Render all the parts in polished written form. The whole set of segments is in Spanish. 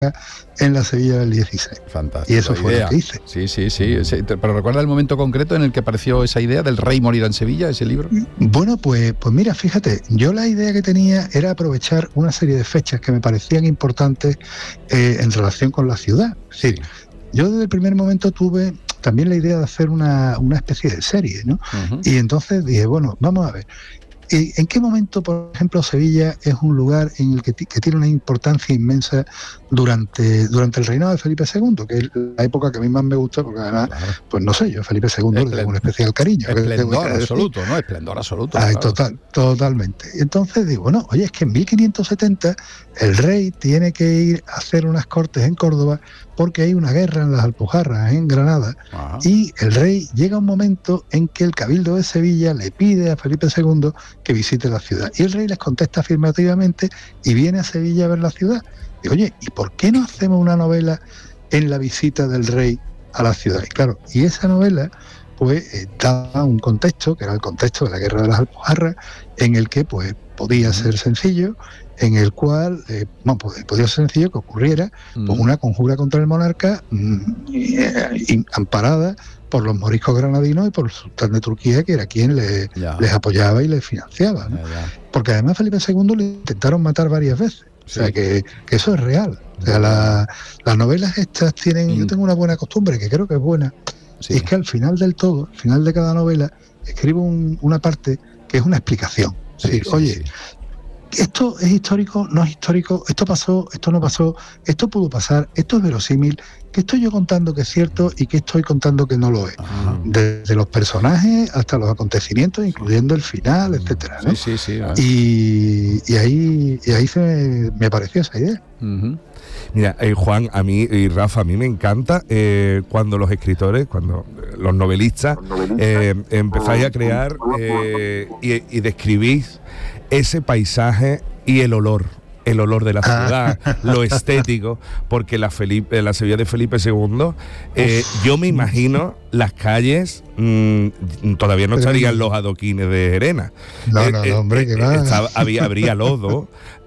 en la Sevilla del 16. Fantástico. Y eso fue lo que hice. Sí. Pero ¿recuerda el momento concreto en el que apareció esa idea del rey morirá en Sevilla, ese libro? Bueno, pues mira, fíjate, yo la idea que tenía era aprovechar una serie de fechas que me parecían importantes en relación con la ciudad. Sí. Yo desde el primer momento tuve también la idea de hacer una especie de serie, ¿no? Uh-huh. Y entonces dije, bueno, vamos a ver. ¿En qué momento, por ejemplo, Sevilla es un lugar en el que tiene una importancia inmensa durante el reinado de Felipe II, que es la época que a mí más me gusta, porque además, pues no sé, yo Felipe II le tengo un especial cariño. Esplendor absoluto, ¿no? Esplendor absoluto. Ay, claro. Totalmente. Entonces digo, no, oye, es que en 1570 el rey tiene que ir a hacer unas cortes en Córdoba porque hay una guerra en las Alpujarras, en Granada, ajá, y el rey llega a un momento en que el Cabildo de Sevilla le pide a Felipe II que visite la ciudad. Y el rey les contesta afirmativamente y viene a Sevilla a ver la ciudad. Digo, oye, ¿y por qué no hacemos una novela en la visita del rey a la ciudad? Y claro, y esa novela pues daba un contexto, que era el contexto de la guerra de las Alpujarras, en el que pues podía ser sencillo, en el cual podía ser sencillo que ocurriera pues, una conjura contra el monarca amparada por los moriscos granadinos y por el sultán de Turquía, que era quien les apoyaba y les financiaba, ¿no? Porque además Felipe II le intentaron matar varias veces. Sí. O sea, que eso es real. O sea, las novelas estas tienen... Yo tengo una buena costumbre, que creo que es buena, y es que al final del todo, al final de cada novela, escribo una parte que es una explicación. Oye, esto es histórico, no es histórico, esto pasó, esto no pasó, esto pudo pasar, esto es verosímil, que estoy yo contando que es cierto y que estoy contando que no lo es. Ajá. Desde los personajes hasta los acontecimientos, incluyendo el final, etcétera, ¿no? Y ahí me apareció esa idea. Uh-huh. Mira, Juan, a mí y Rafa, a mí me encanta cuando los escritores, cuando los novelistas empezáis a crear y describís ese paisaje y el olor de la ciudad, lo estético, porque la Sevilla de Felipe II, yo me imagino las calles, todavía no estarían los adoquines de Gerena. No, hombre, que va. Habría lodo,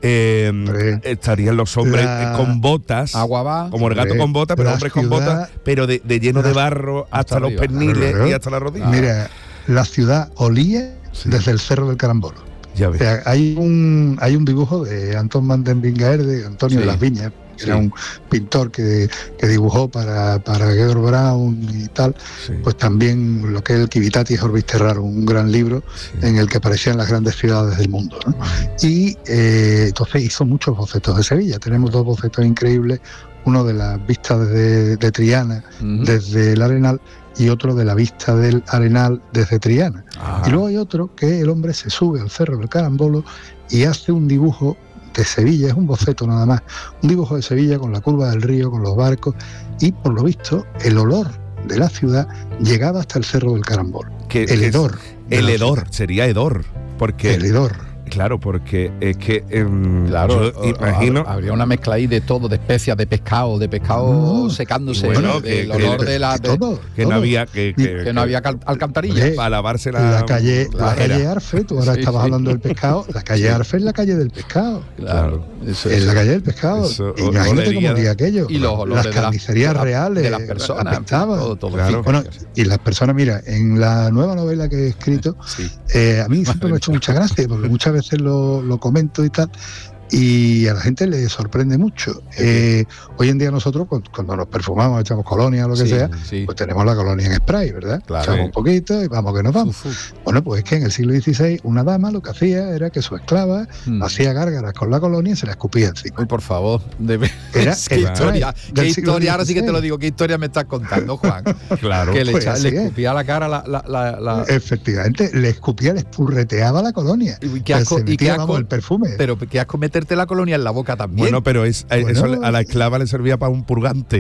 estarían los hombres con botas, agua como el gato con botas, pero hombres con botas, pero de lleno de barro hasta los perniles y hasta la rodilla. Mira, la ciudad olía desde el Cerro del Carambolo. Ya ves. O sea, hay un dibujo de Anton van den Wingaer, de Antonio de las Viñas, que era un pintor que dibujó para Georg Braun y tal, pues también lo que es el Civitatis Orbis Terrarum, un gran libro en el que aparecían las grandes ciudades del mundo, ¿no? Y entonces hizo muchos bocetos de Sevilla. Tenemos 2 bocetos increíbles, uno de las vistas de Triana, desde el Arenal, y otro de la vista del Arenal desde Triana. Y luego hay otro que el hombre se sube al Cerro del Carambolo y hace un dibujo de Sevilla, es un boceto nada más, un dibujo de Sevilla con la curva del río, con los barcos, y por lo visto el olor de la ciudad llegaba hasta el Cerro del Carambolo. El hedor, sería hedor, porque... El hedor. Claro, porque es que claro, yo imagino habría una mezcla ahí de todo, de especias, de pescado secándose, bueno, el olor de la que no había no había alcantarillas para lavarse la calle Arfe. Tú ahora estabas hablando del pescado. La calle Arfe es la calle del pescado. Claro, es la calle del pescado. Imagínate cómo olía aquello. Y los olores las carnicerías reales de las personas, todo, claro. Bueno, y las personas, mira, en la nueva novela que he escrito, a mí siempre me ha hecho mucha gracia, porque muchas veces lo comento y tal, y a la gente le sorprende mucho. Hoy en día nosotros cuando nos perfumamos, echamos colonia o lo que sea, pues tenemos la colonia en spray, ¿verdad? Claro. Echamos un poquito y vamos que nos vamos. Bueno, pues es que en el siglo XVI una dama lo que hacía era que su esclava hacía gárgaras con la colonia y se la escupía encima. Uy, por favor, ¿Qué historia? Ahora sí que te lo digo, ¿qué historia me estás contando, Juan? Claro, que pues le escupía a la cara la... Efectivamente, le escupía, le espurreteaba la colonia. Y qué asco, el perfume. Pero qué asco meterte la colonia en la boca también. Bueno, pero eso a la esclava le servía para un purgante.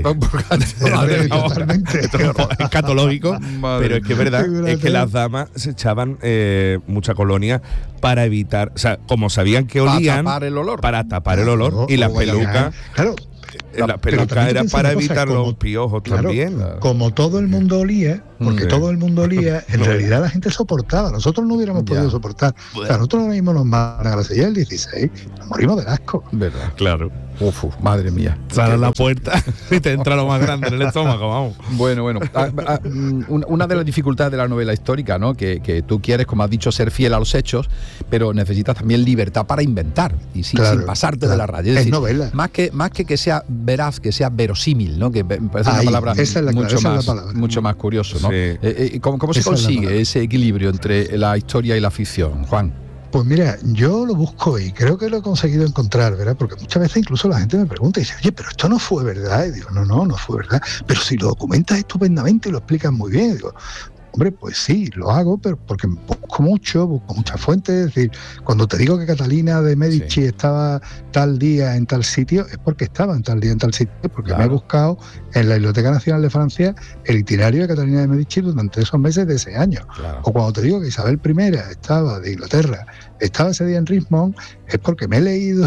Totalmente. Esto es escatológico, pero es que es verdad, es que las damas se echaban mucha colonia para evitar, o sea, como sabían que olían, para tapar el olor, y las pelucas. Claro. La peluca era para evitar los piojos también. Como todo el mundo olía, porque todo el mundo olía, en realidad la gente soportaba. Nosotros no hubiéramos podido soportar. O sea, nosotros ahora mismo nos mandan a la Sevilla del 16, nos morimos de asco. ¿Verdad? Claro. Madre mía. Sale a la puerta y te entra lo más grande en el estómago, vamos. Bueno. Una de las dificultades de la novela histórica, ¿no? Que tú quieres, como has dicho, ser fiel a los hechos, pero necesitas también libertad para inventar y sin pasarte de la raya. Es decir, novela. Más que sea veraz, que sea verosímil, ¿no? Que me parece una palabra mucho más curioso, ¿no? Sí. ¿Cómo se consigue ese equilibrio entre la historia y la ficción, Juan? Pues mira, yo lo busco y creo que lo he conseguido encontrar, ¿verdad? Porque muchas veces incluso la gente me pregunta y dice, oye, pero esto no fue verdad. Y digo, no fue verdad. Pero si lo documentas estupendamente y lo explicas muy bien. Y digo, hombre, pues sí, lo hago, pero porque busco muchas fuentes. Es decir, cuando te digo que Catalina de Medici estaba tal día en tal sitio, es porque estaba en tal día en tal sitio, porque me he buscado en la Biblioteca Nacional de Francia el itinerario de Catalina de Medici durante esos meses de ese año. Claro. O cuando te digo que Isabel I estaba de Inglaterra, estaba ese día en Richmond, es porque me he leído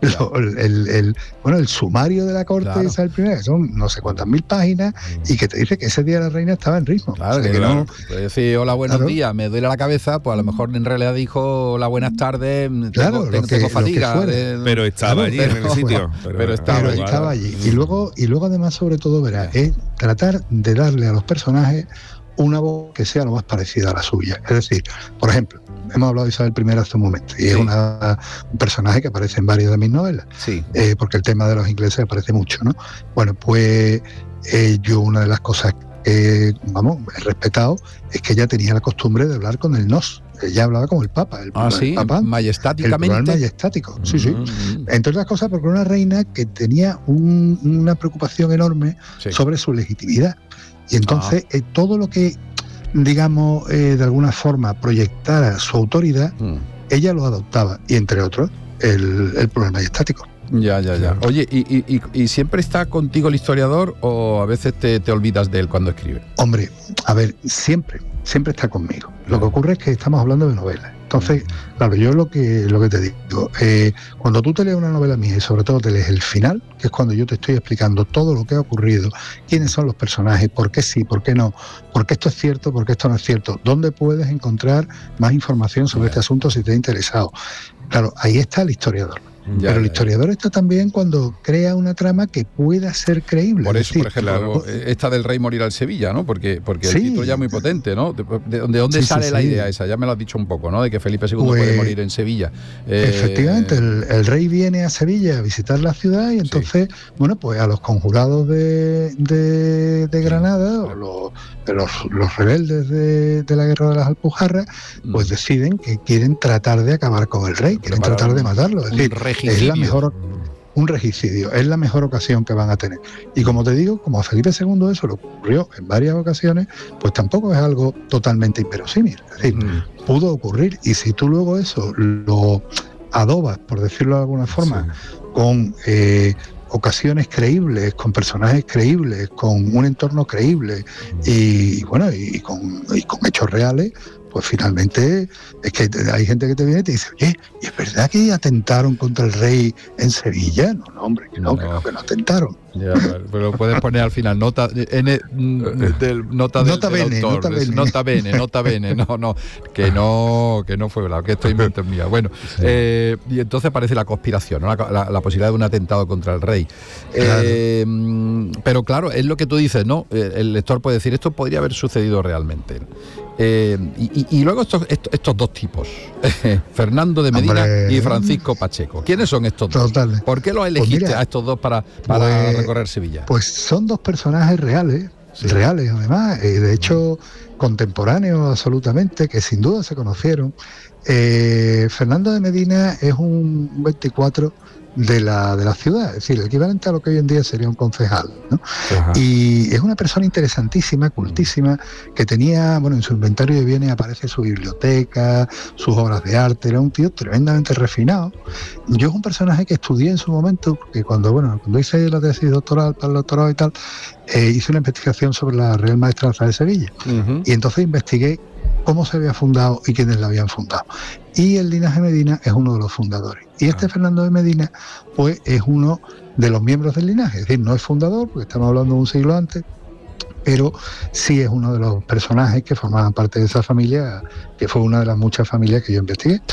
el sumario de la corte de Isabel I, que son no sé cuántas mil páginas, y que te dice que ese día la reina estaba en Richmond. Claro, o sea, que no puede decir hola, buenos días, me duele la cabeza, pues a lo mejor en realidad dijo hola, buenas tardes, tengo fatiga. Pero estaba allí en el sitio. Pero estaba allí. Y luego además, sobre todo, verás, es tratar de darle a los personajes una voz que sea lo más parecida a la suya. Es decir, por ejemplo, hemos hablado de Isabel I hace un momento, y es un personaje que aparece en varias de mis novelas, porque el tema de los ingleses aparece mucho, ¿no? Bueno, pues yo una de las cosas que, he respetado, es que ella tenía la costumbre de hablar con el nos. Ella hablaba como el Papa. El Papa, majestáticamente. El majestático, sí. Entre otras cosas, porque era una reina que tenía una preocupación enorme sobre su legitimidad. Y entonces todo lo que, digamos, de alguna forma proyectara su autoridad, ella lo adoptaba. Y entre otros, el plural majestático. Ya. Oye, ¿y siempre está contigo el historiador o a veces te olvidas de él cuando escribe? Hombre, a ver, siempre está conmigo. Lo que ocurre es que estamos hablando de novelas. Entonces, claro, yo lo que te digo, cuando tú te lees una novela mía y sobre todo te lees el final, que es cuando yo te estoy explicando todo lo que ha ocurrido, quiénes son los personajes, por qué sí, por qué no, por qué esto es cierto, por qué esto no es cierto, dónde puedes encontrar más información sobre este asunto si te ha interesado. Claro, ahí está el historiador. Pero el historiador está también cuando crea una trama que pueda ser creíble. Por eso, por ejemplo, esta del rey morirá en Sevilla, ¿no? Porque el título ya es muy potente, ¿no? ¿De dónde sale la idea esa? Ya me lo has dicho un poco, ¿no? De que Felipe II puede morir en Sevilla. Efectivamente, el rey viene a Sevilla a visitar la ciudad y entonces, pues a los conjurados de Granada, o los rebeldes de la guerra de las Alpujarras, pues deciden que quieren tratar de acabar con el rey, quieren tratar de matarlo. Es decir, un regicidio, es la mejor ocasión que van a tener. Y como te digo, como a Felipe II eso le ocurrió en varias ocasiones, pues tampoco es algo totalmente inverosímil. Es decir, pudo ocurrir, y si tú luego eso lo adobas, por decirlo de alguna forma, con ocasiones creíbles, con personajes creíbles, con un entorno creíble y con hechos reales, pues finalmente es que hay gente que te viene y te dice, oye, ¿y es verdad que atentaron contra el rey en Sevilla? No, hombre, que no atentaron. Ya, pero puedes poner al final nota bene, nota bene, que no fue verdad, que esto invento es mía. Bueno, y entonces aparece la conspiración, ¿no? la posibilidad de un atentado contra el rey. Claro. Pero claro, es lo que tú dices, ¿no? El lector puede decir, esto podría haber sucedido realmente. Y luego estos dos tipos, Fernando de Medina y Francisco Pacheco. ¿Quiénes son estos dos? ¿Por qué los elegiste a estos dos para recorrer Sevilla? Pues son dos personajes reales además, de hecho contemporáneos absolutamente, que sin duda se conocieron. Fernando de Medina es un 24 de la ciudad, es decir, el equivalente a lo que hoy en día sería un concejal, ¿no? Y es una persona interesantísima, cultísima, que tenía, en su inventario de bienes aparece su biblioteca, sus obras de arte, era un tío tremendamente refinado. Yo es un personaje que estudié en su momento, porque cuando hice la tesis doctoral para el doctorado y tal, hice una investigación sobre la Real Maestranza de Sevilla, y entonces investigué cómo se había fundado y quiénes la habían fundado. Y el linaje Medina es uno de los fundadores. Y este Fernando de Medina, pues es uno de los miembros del linaje. Es decir, no es fundador, porque estamos hablando de un siglo antes, pero sí es uno de los personajes que formaban parte de esa familia, que fue una de las muchas familias que yo investigué.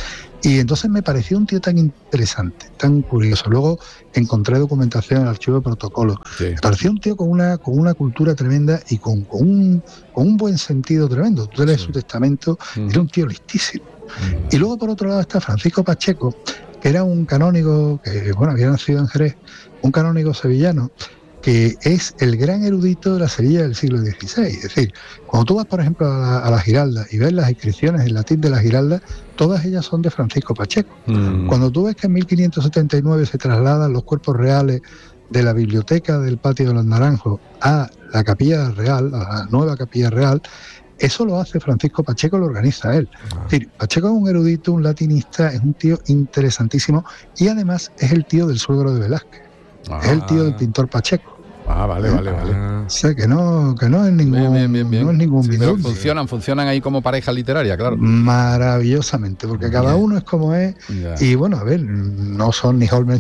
Y entonces me pareció un tío tan interesante, tan curioso. Luego encontré documentación en el archivo de protocolo. Sí. Me pareció un tío con una cultura tremenda y con un buen sentido tremendo. Tú lees su testamento, era un tío listísimo. Y luego por otro lado está Francisco Pacheco, que era un canónigo que, bueno, había nacido en Jerez, un canónigo sevillano, que es el gran erudito de la Sevilla del siglo XVI. Es decir, cuando tú vas, por ejemplo, a la Giralda y ves las inscripciones en latín de la Giralda, todas ellas son de Francisco Pacheco. Cuando tú ves que en 1579 se trasladan los cuerpos reales de la biblioteca del Patio de los Naranjos a la Capilla Real, a la nueva Capilla Real, eso lo hace Francisco Pacheco, lo organiza él. Es decir, Pacheco es un erudito, un latinista, es un tío interesantísimo y además es el tío del suegro de Velázquez. Es el tío del pintor Pacheco. Vale. O sea, que no es ningún bien. No es ningún pero funcionan ahí como pareja literaria, claro. Maravillosamente, porque cada uno es como es. Yeah. Y bueno, a ver, no son ni Holmes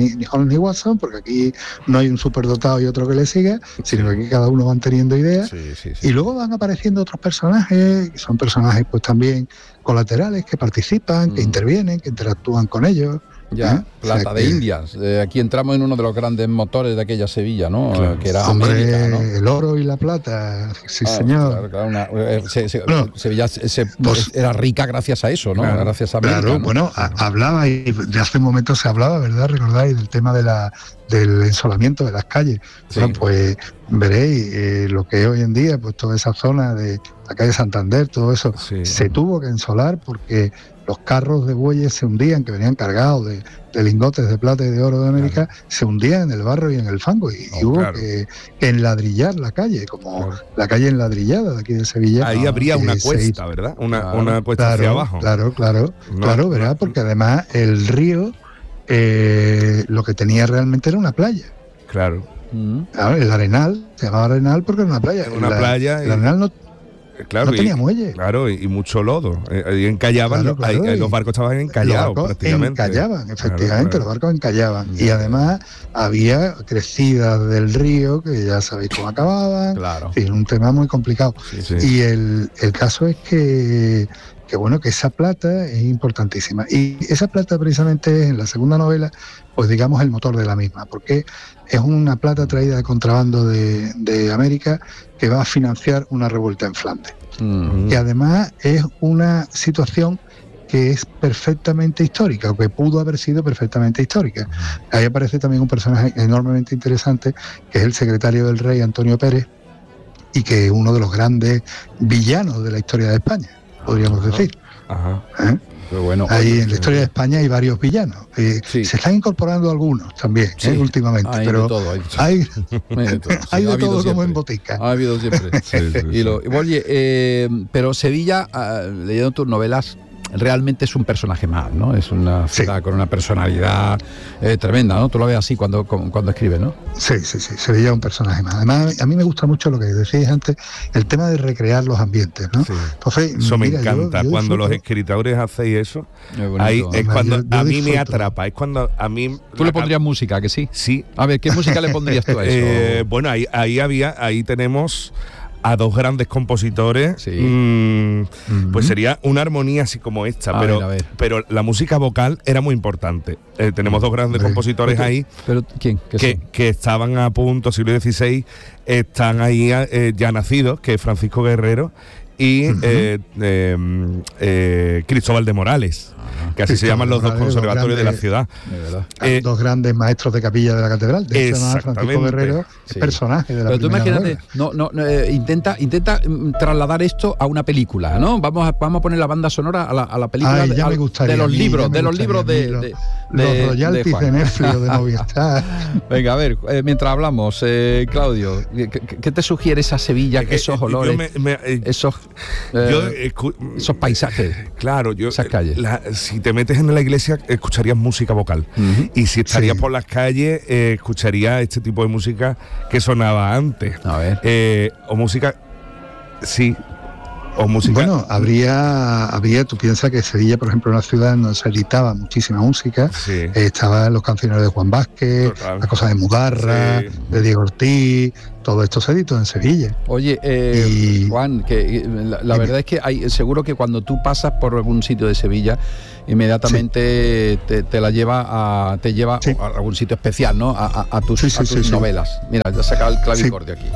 ni Watson, porque aquí no hay un superdotado y otro que le siga, sino que aquí cada uno van teniendo ideas. Sí. Y luego van apareciendo otros personajes, que son personajes pues también colaterales, que participan, que intervienen, que interactúan con ellos. Ya, Plata de Indias. Aquí entramos en uno de los grandes motores de aquella Sevilla, ¿no? Claro. Que era América, ¿no? El oro y la plata, sí, señor. Claro, Sevilla era rica gracias a eso, ¿no? Claro, gracias a América. Claro, ¿no? Bueno, hablaba, y de hace un momento se hablaba, ¿verdad? ¿Recordáis? Del tema del ensolamiento de las calles. Sí. Bueno, pues veréis lo que es hoy en día, pues toda esa zona de la calle Santander, todo eso, se tuvo que ensolar porque los carros de bueyes se hundían, que venían cargados de lingotes de plata y de oro de América, se hundían en el barro y en el fango, y hubo que enladrillar la calle, como la calle enladrillada de aquí de Sevilla. Ahí habría una cuesta, ¿verdad? Una cuesta hacia abajo. Claro, ¿verdad? Porque además el río lo que tenía realmente era una playa. Claro. El Arenal, se llamaba Arenal porque era una playa. El Arenal no tenía muelle. Claro, y mucho lodo. Ahí encallaban, los barcos estaban encallados prácticamente. Encallaban, efectivamente, los barcos encallaban. Y además había crecidas del río, que ya sabéis cómo acababan. Claro. Es un tema muy complicado. Sí. Y el caso es que esa plata es importantísima. Y esa plata precisamente en la segunda novela, pues digamos el motor de la misma, porque es una plata traída de contrabando de América que va a financiar una revuelta en Flandes. Que además es una situación que es perfectamente histórica, o que pudo haber sido perfectamente histórica. Ahí aparece también un personaje enormemente interesante, que es el secretario del rey, Antonio Pérez, y que es uno de los grandes villanos de la historia de España, podríamos decir. Bueno, ahí en la historia de España hay varios villanos. Se están incorporando algunos también, últimamente. Pero hay de todo como siempre. En botica. Ha habido siempre. Oye, pero Sevilla, leyendo tus novelas, realmente es un personaje más, ¿no? Es una ciudad con una personalidad tremenda, ¿no? Tú lo ves así cuando escribes, ¿no? Sí. Sevilla es un personaje más. Además, a mí me gusta mucho lo que decías antes, el tema de recrear los ambientes, ¿no? Sí. Entonces, eso me encanta. Cuando los escritores hacéis eso, ahí es cuando a mí me atrapa. Es cuando a mí... ¿Tú le pondrías música, que sí? Sí. A ver, ¿qué música le pondrías tú a eso? Bueno, ahí tenemos a dos grandes compositores, pues sería una armonía así como esta, pero la música vocal era muy importante. Tenemos dos grandes compositores ahí. ¿Pero quién? Que estaban a punto, siglo XVI, están ahí ya nacidos, que es Francisco Guerrero y Cristóbal de Morales, que así se llaman los dos conservatorios de la ciudad. Dos grandes maestros de capilla de la catedral. De hecho, Francisco Guerrero es personaje de la Pero tú imagínate, intenta trasladar esto a una película, ¿no? Vamos a poner la banda sonora a la película de los libros, de los royalties de Netflix o de Movistar. Venga, a ver, mientras hablamos, Claudio, ¿qué te sugiere esa Sevilla, esos olores, esos paisajes? Claro, esas calles. Si te metes en la iglesia, escucharías música vocal. Y si estarías por las calles, escucharías este tipo de música que sonaba antes. A ver. O música... Sí. O música... Bueno, habría, tú piensas que Sevilla, por ejemplo, es una ciudad donde se editaba muchísima música. Estaban los cancioneros de Juan Vázquez, las cosas de Mugarra, de Diego Ortiz, todo esto se editó en Sevilla. Oye, Juan, que la verdad es que seguro que cuando tú pasas por algún sitio de Sevilla, inmediatamente te lleva a algún sitio especial, ¿no? A tus novelas. Mira, ya he sacado el clavicordio aquí.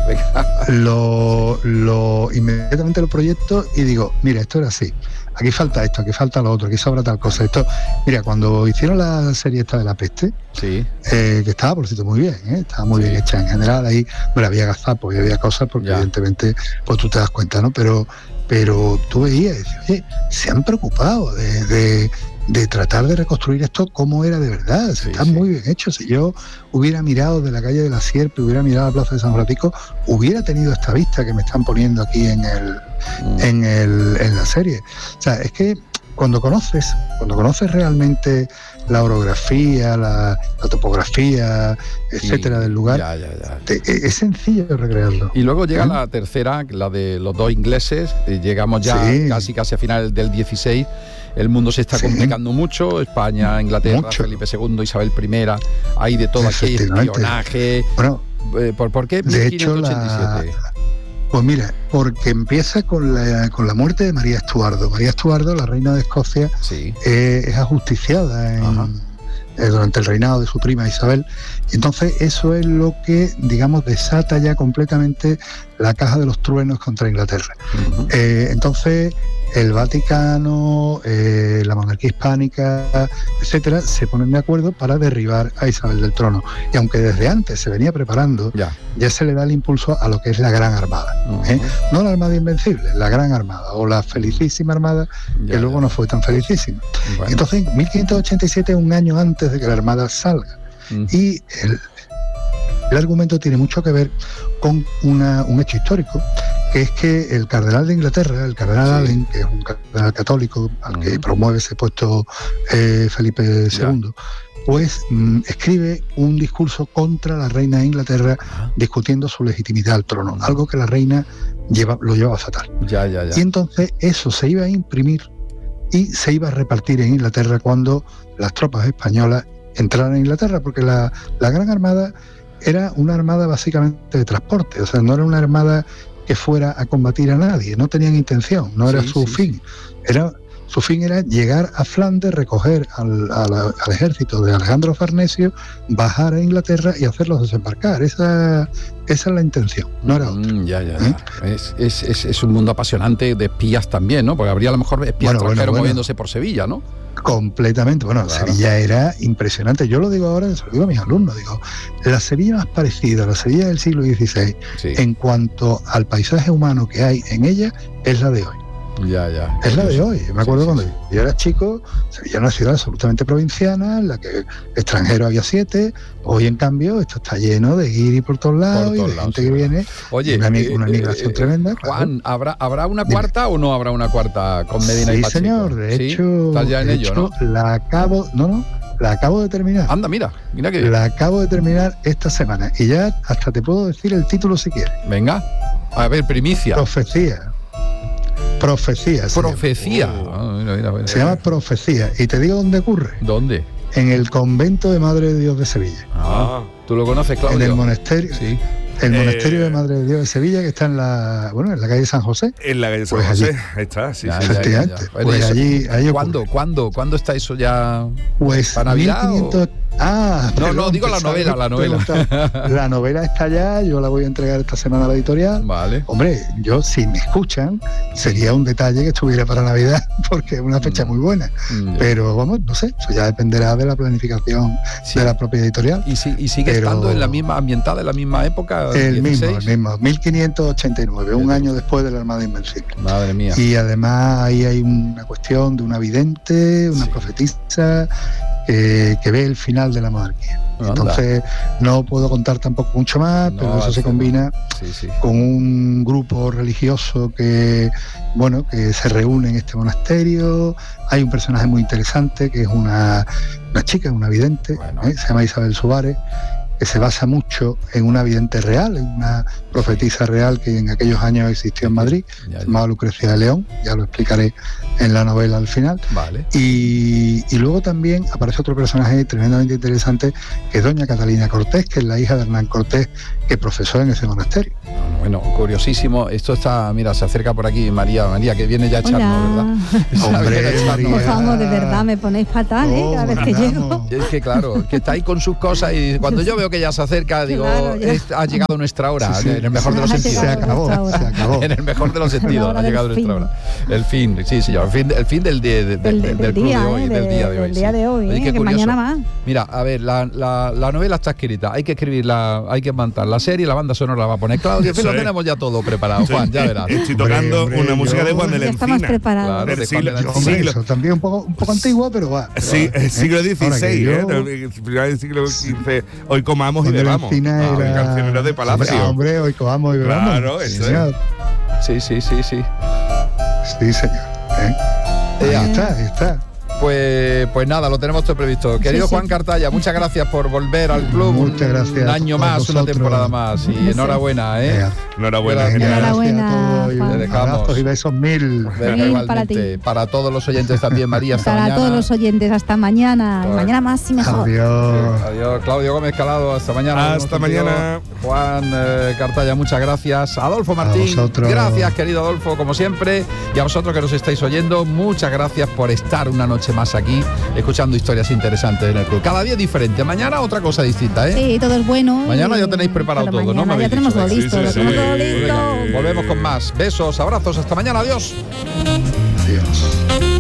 Inmediatamente lo proyecto y digo, mira, esto era así. Aquí falta esto, aquí falta lo otro, aquí sobra tal cosa. Esto, mira, cuando hicieron la serie esta de La Peste, que estaba, por cierto, muy bien, estaba muy bien hecha en general, ahí había gazapos y había cosas, porque evidentemente pues tú te das cuenta, ¿no? Pero tú veías y decías, oye, se han preocupado de tratar de reconstruir esto como era de verdad. Está muy bien hecho. Si yo hubiera mirado de la calle de la Sierpe, hubiera mirado la plaza de San Francisco, hubiera tenido esta vista que me están poniendo aquí en la serie. O sea, es que cuando conoces realmente la orografía, la topografía, etcétera, del lugar, es sencillo recrearlo. Y luego llega la tercera, la de los dos ingleses, llegamos ya casi a final del 16. El mundo se está complicando mucho, España, Inglaterra, Felipe II, Isabel I, hay de todo aquí, espionaje. Bueno, ¿por qué 1587? Pues mira, porque empieza con la muerte de María Estuardo. María Estuardo, la reina de Escocia, es ajusticiada durante el reinado de su prima Isabel. Y entonces eso es lo que, digamos, desata ya completamente la caja de los truenos contra Inglaterra. Entonces el Vaticano, la monarquía hispánica, etcétera, se ponen de acuerdo para derribar a Isabel del trono. Y aunque desde antes se venía preparando, ya se le da el impulso a lo que es la Gran Armada. No la Armada Invencible, la Gran Armada, o la Felicísima Armada, que luego no fue tan felicísima. Bueno. Entonces, 1587 es un año antes de que la Armada salga. Y el argumento tiene mucho que ver con un hecho histórico, que es que el cardenal de Inglaterra, el cardenal Allen, que es un cardenal católico al que promueve ese puesto Felipe II, pues escribe un discurso contra la reina de Inglaterra, discutiendo su legitimidad al trono, algo que la reina lo llevaba fatal. Y entonces eso se iba a imprimir y se iba a repartir en Inglaterra cuando las tropas españolas entraran en Inglaterra, porque la Gran Armada era una armada básicamente de transporte, o sea, no era una armada que fuera a combatir a nadie, no tenían intención, no era su fin. Su fin era llegar a Flandes, recoger al ejército de Alejandro Farnesio, bajar a Inglaterra y hacerlos desembarcar. Esa es la intención, no era otra. Es un mundo apasionante de espías también, ¿no? Porque habría a lo mejor espías extranjeros moviéndose por Sevilla, ¿no? Completamente. Bueno, claro. Sevilla era impresionante. Yo lo digo ahora, se lo digo a mis alumnos, digo, la Sevilla más parecida a la Sevilla del siglo XVI, en cuanto al paisaje humano que hay en ella, es la de hoy. Es la de hoy. Me acuerdo cuando yo era chico, Sevilla era una ciudad absolutamente provinciana, en la que extranjeros había 7. Hoy, en cambio, esto está lleno de guiri por todos lados y de gente que viene. Oye, una migración tremenda. Juan, ¿habrá una cuarta o no habrá una cuarta con Medina y Pacheco? Sí, señor. De hecho, estás ya en ello, ¿no? La acabo de terminar. Anda, mira que la acabo de terminar esta semana. Y ya hasta te puedo decir el título si quieres. Venga. A ver, primicia. Profecía. Se llama Profecía. ¿Y te digo dónde ocurre? ¿Dónde? En el convento de Madre de Dios de Sevilla. ¿Tú lo conoces, Claudio? En el monasterio. Sí. El monasterio de Madre de Dios de Sevilla, que está en la calle San José. En la calle San José, ahí está, sí. Efectivamente. Pues allí ¿Cuándo está eso ya? Pues ¿para Navidad? 1500... No, digo la novela. La novela está ya, yo la voy a entregar esta semana a la editorial. Vale. Hombre, si me escuchan, sería un detalle que estuviera para Navidad, porque es una fecha muy buena. Pero vamos, no sé, eso ya dependerá de la planificación de la propia editorial. ¿Y sigue estando en la misma, ambientada en la misma época? El mismo, 1589, un año después de la Armada Invencible. Madre mía. Y además ahí hay una cuestión de una vidente, una profetisa, que ve el final de la monarquía. Entonces no puedo contar tampoco mucho más, pero eso se combina con un grupo religioso que se reúne en este monasterio. Hay un personaje muy interesante que es una chica, una vidente, se llama Isabel Suárez, que se basa mucho en una vidente real, en una profetisa real que en aquellos años existió en Madrid, se llamaba Lucrecia de León, ya lo explicaré en la novela al final. Vale. Y luego también aparece otro personaje tremendamente interesante, que es doña Catalina Cortés, que es la hija de Hernán Cortés, que profesó en ese monasterio. Bueno, curiosísimo. Esto está, mira, se acerca por aquí María, que viene ya a echarnos, ¿verdad? Hombre, María. Por favor, de verdad, me ponéis fatal, cada vez que llego. Es que claro, que está ahí con sus cosas y cuando yo veo que ya se acerca, digo, ha llegado nuestra hora, sí. en el mejor de los sentidos. Se acabó. En el mejor de los sentidos, ha llegado nuestra hora. El fin, sí, señor, el fin del día, del club de hoy, del día de hoy. Oye, que mañana más. Mira, a ver, la novela está escrita, hay que escribirla, hay que montar la serie, la banda sonora la va a poner Claudio, lo tenemos ya todo preparado, Juan, ya verás. Estoy tocando una música de Juan de la Encina. Estamos preparados. Claro, Eso también un poco antiguo, pero va. Sí, el siglo XVI, final del siglo XV. Hoy comamos y bebamos. Cancionero de Palacio. Hombre, hoy comamos y bebamos. Claro, eso señor. Sí. Sí, señor. Ahí está. Pues nada, lo tenemos todo previsto. Querido Juan Cartaya, muchas gracias por volver al club. Muchas gracias. Un año más, vosotros. Una temporada más. Y enhorabuena, Enhorabuena. Enhorabuena. Le dejamos. Abrazos y besos mil. Igualmente. Para todos los oyentes también, María. Hasta mañana. Para todos los oyentes, hasta mañana. Y mañana más y mejor. Adiós. Claudio Gómez Calado, hasta mañana. Hasta mañana. Juan Cartaya, muchas gracias. Adolfo Martín, gracias, querido Adolfo, como siempre. Y a vosotros que nos estáis oyendo, muchas gracias por estar una noche más aquí, escuchando historias interesantes en el club. Cada día diferente, mañana otra cosa distinta, ¿eh? Sí, todo es bueno. Mañana ya tenéis preparado todo, ¿no? Ya tenemos todo listo, todo listo. Volvemos con más. Besos, abrazos, hasta mañana, adiós. Adiós.